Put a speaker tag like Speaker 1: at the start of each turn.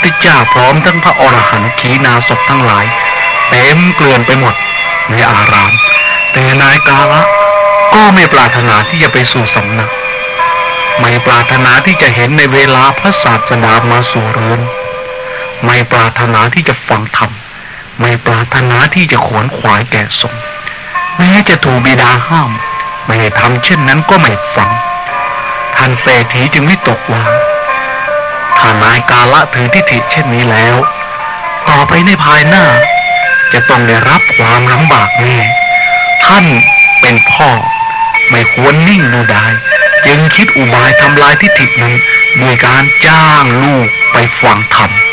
Speaker 1: เจ้าพร้อมทั้งพระอรหันต์ขีณาสพทั้งหลายเต็มเกลื่อนไปหมดในอารามแต่นายกาละก็ไม่ปรารถนาที่จะไปสู่สำนักไม่ปรารถนาที่จะเห็นในเวลาพระศาสดามาสู่เรือนไม่ปรารถนาที่จะฟังธรรมไม่ปรารถนาที่จะขวนขวายแก่สงฆ์แม้จะถูกบิดาห้ามไม่ให้ทำเช่นนั้นก็ไม่ฟังท่านเศรษฐีจึงวิตกว่าถ้านายกาละถือทิฏฐิเช่นนี้แล้วต่อไปในภายหน้าจะต้องได้รับความลำบากแน่ท่านเป็นพ่อไม่ควรนิ่งดูดายจึงคิดอุบายทำลายทิฏฐินั้นโดยการจ้างลูกไปฟังธรรม